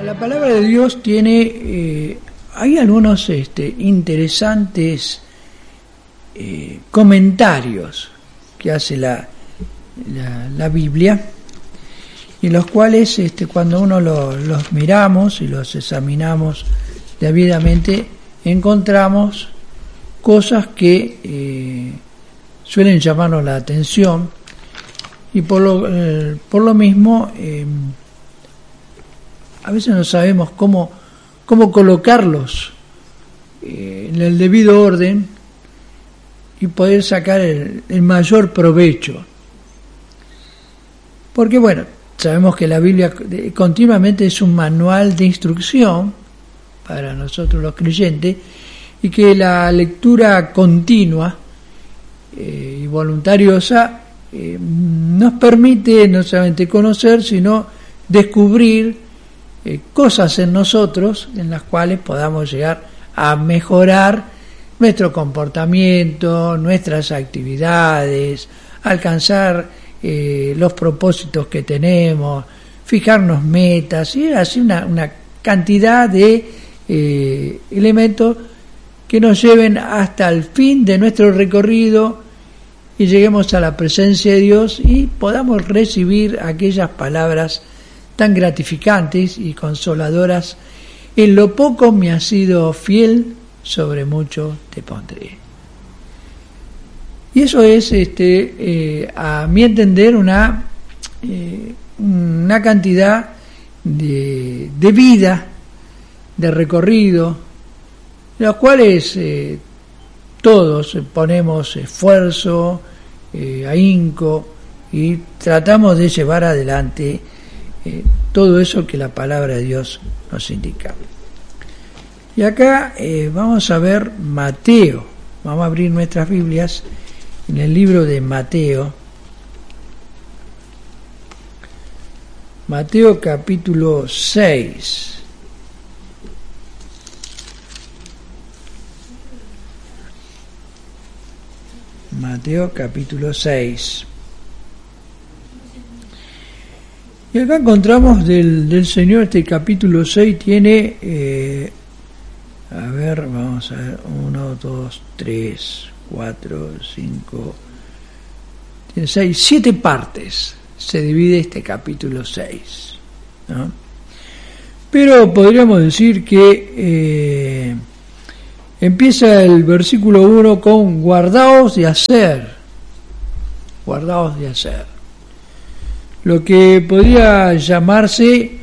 La palabra de Dios tiene, hay algunos interesantes comentarios que hace la Biblia, y los cuales cuando uno los miramos y los examinamos debidamente, encontramos cosas que suelen llamarnos la atención, y por lo mismo a veces no sabemos cómo colocarlos en el debido orden y poder sacar el mayor provecho. Porque bueno, sabemos que la Biblia continuamente es un manual de instrucción para nosotros los creyentes, y que la lectura continua y voluntariosa nos permite no solamente conocer, sino descubrir cosas en nosotros en las cuales podamos llegar a mejorar nuestro comportamiento, nuestras actividades, alcanzar los propósitos que tenemos, fijarnos metas, y así una cantidad de elementos que nos lleven hasta el fin de nuestro recorrido y lleguemos a la presencia de Dios y podamos recibir aquellas palabras tan gratificantes y consoladoras: en lo poco me has sido fiel, sobre mucho te pondré. Y eso es, a mi entender, una cantidad de vida, de recorrido, en los cuales todos ponemos esfuerzo, ahínco, y tratamos de llevar adelante todo eso que la palabra de Dios nos indica. Y acá vamos a ver Mateo. Vamos a abrir nuestras Biblias en el libro de Mateo. Mateo capítulo 6. Mateo capítulo 6. Y acá encontramos del Señor, este capítulo 6 tiene, vamos a ver, 1, 2, 3, 4, 5, tiene 6, 7 partes se divide este capítulo 6, ¿no? Pero podríamos decir que empieza el versículo 1 con guardaos de hacer, lo que podría llamarse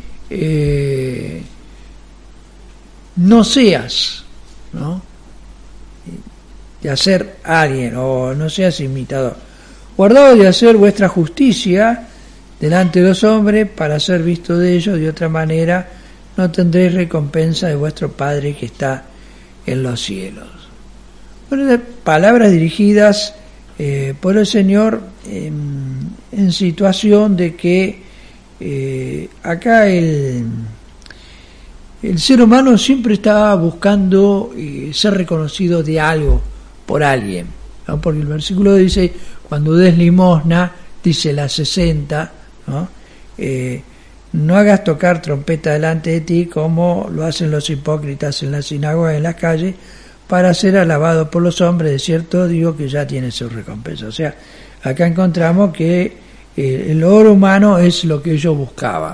no seas, ¿no? De hacer a alguien, o no seas imitador. Guardaos de hacer vuestra justicia delante de los hombres, para ser visto de ellos; de otra manera no tendréis recompensa de vuestro Padre que está en los cielos. Bueno, palabras dirigidas por el Señor en situación de que acá el ser humano siempre está buscando ser reconocido de algo por alguien, ¿no? Porque el versículo dice: cuando des limosna, dice la 60, ¿no? No hagas tocar trompeta delante de ti, como lo hacen los hipócritas en las sinagogas y en las calles, para ser alabado por los hombres. De cierto digo que ya tiene su recompensa. O sea, acá encontramos que el oro humano es lo que ellos buscaban.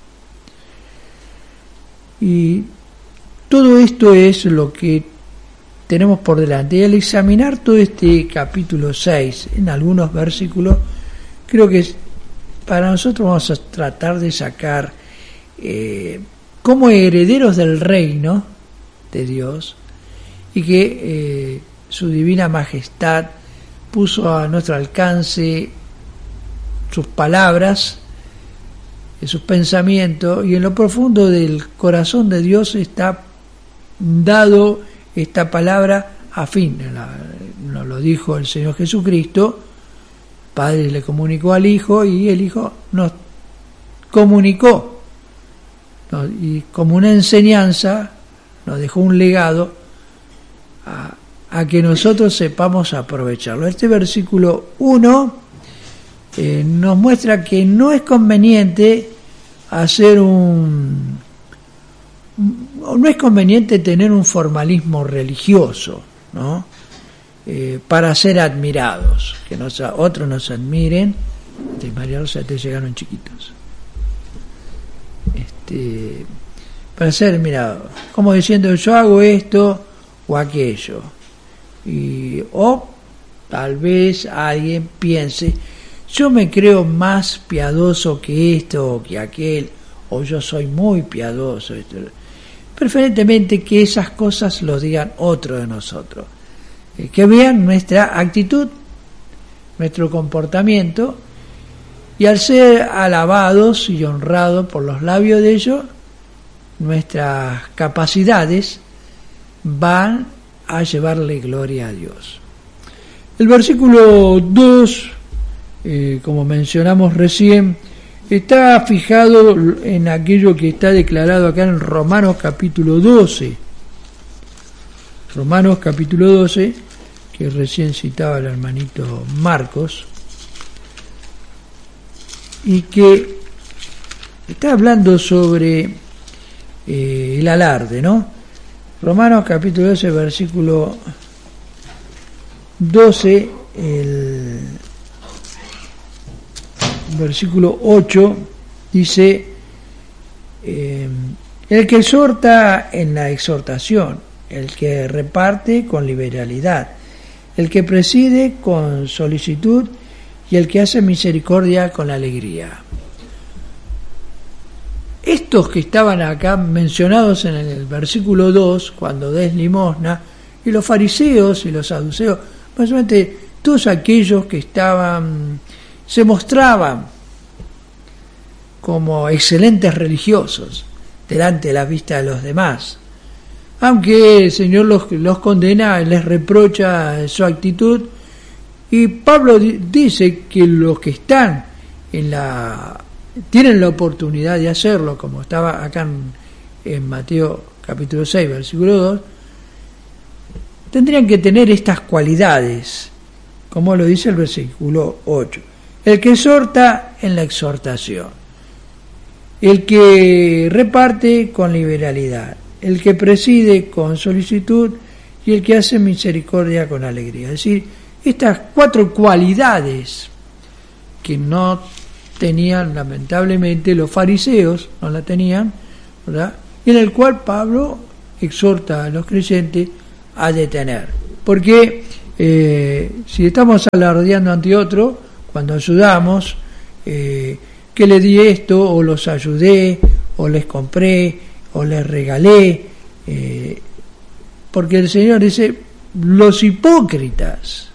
Y todo esto es lo que tenemos por delante. Y al examinar todo este capítulo 6 en algunos versículos, creo que para nosotros vamos a tratar de sacar como herederos del reino de Dios, y que su divina majestad puso a nuestro alcance sus palabras, sus pensamientos, y en lo profundo del corazón de Dios está dado esta palabra a fin. Nos lo dijo el Señor Jesucristo. Padre le comunicó al Hijo, y el Hijo nos comunicó, y como una enseñanza nos dejó un legado a que nosotros sepamos aprovecharlo. Este versículo 1 nos muestra que no es conveniente hacer un no es conveniente tener un formalismo religioso, ¿no? Para ser admirados, que otros nos admiren. María Rosa, te llegaron chiquitos. Para ser admirados, como diciendo yo hago esto o aquello, o tal vez alguien piense yo me creo más piadoso que esto o que aquel, o yo soy muy piadoso. Preferentemente que esas cosas los digan otros de nosotros, que vean nuestra actitud, nuestro comportamiento, y al ser alabados y honrados por los labios de ellos, nuestras capacidades van a llevarle gloria a Dios. El versículo 2, como mencionamos recién, está fijado en aquello que está declarado acá en Romanos capítulo 12. Romanos capítulo 12, que recién citaba el hermanito Marcos, y que está hablando sobre el alarde, ¿no? Romanos capítulo 12, versículo 12, el versículo 8 dice: el que exhorta en la exhortación, el que reparte con liberalidad, el que preside con solicitud y el que hace misericordia con alegría. Estos que estaban acá mencionados en el versículo 2, cuando des limosna, y los fariseos y los saduceos, básicamente todos aquellos que se mostraban como excelentes religiosos delante de la vista de los demás, aunque el Señor los condena, les reprocha su actitud, y Pablo dice que los que están tienen la oportunidad de hacerlo, como estaba acá en Mateo capítulo 6, versículo 2, tendrían que tener estas cualidades, como lo dice el versículo 8. El que exhorta en la exhortación, el que reparte con liberalidad, el que preside con solicitud y el que hace misericordia con alegría. Es decir, estas 4 cualidades que no tenían lamentablemente los fariseos, no la tenían, ¿verdad? Y en el cual Pablo exhorta a los creyentes a detener. Porque si estamos alardeando ante otro, cuando ayudamos, que le di esto, o los ayudé, o les compré, o les regalé, porque el Señor dice, los hipócritas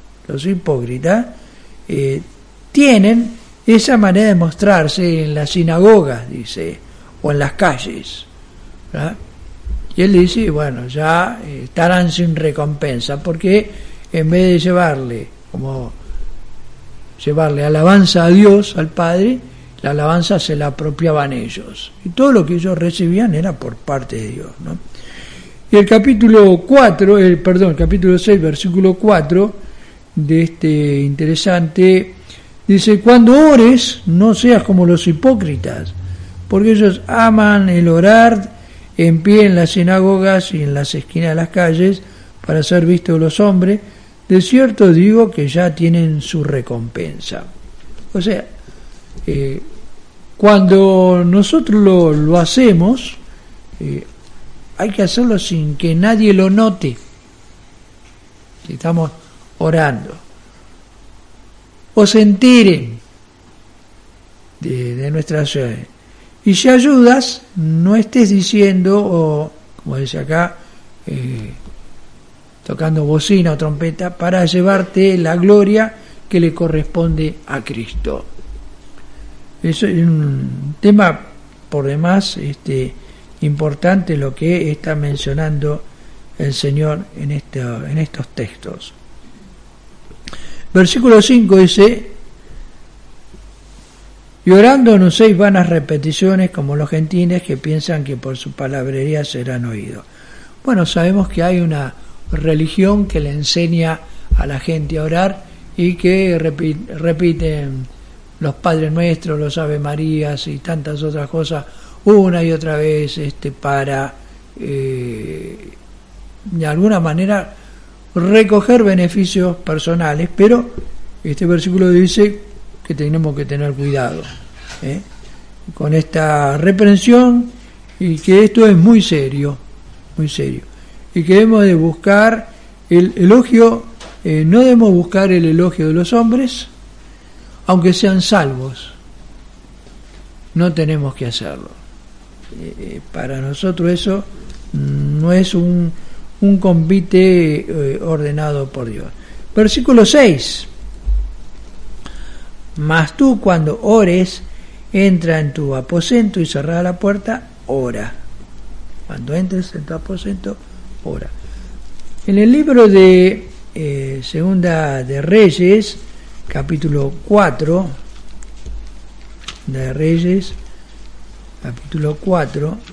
tienen esa manera de mostrarse en las sinagogas, dice, o en las calles, ¿verdad? Y él dice, bueno, ya estarán sin recompensa, porque en vez de llevarle alabanza a Dios, al Padre, la alabanza se la apropiaban ellos, y todo lo que ellos recibían era por parte de Dios, ¿no? Y el capítulo 6, versículo 4 de este interesante, dice: cuando ores, no seas como los hipócritas, porque ellos aman el orar en pie en las sinagogas y en las esquinas de las calles para ser vistos los hombres. De cierto digo que ya tienen su recompensa. O sea, cuando nosotros lo hacemos, hay que hacerlo sin que nadie lo note. Si estamos orando, o se enteren de nuestra acción. Y si ayudas, no estés diciendo, o como dice acá, tocando bocina o trompeta, para llevarte la gloria que le corresponde a Cristo. Eso es un tema por demás importante, lo que está mencionando el Señor en estos textos. Versículo 5 dice: y orando no uséis vanas repeticiones como los gentiles, que piensan que por su palabrería serán oídos. Bueno, sabemos que hay una religión que le enseña a la gente a orar y que repiten los Padres Nuestros, los Ave Marías y tantas otras cosas una y otra vez para de alguna manera recoger beneficios personales, pero este versículo dice que tenemos que tener cuidado con esta reprensión, y que esto es muy serio, y que debemos de buscar el elogio, no debemos buscar el elogio de los hombres, aunque sean salvos, no tenemos que hacerlo. Para nosotros eso no es un convite ordenado por Dios. Versículo 6: mas tú, cuando ores, entra en tu aposento y cerrada la puerta, ora. Cuando entres en tu aposento, ora. En el libro de Segunda de Reyes, capítulo 4, de Reyes, capítulo 4,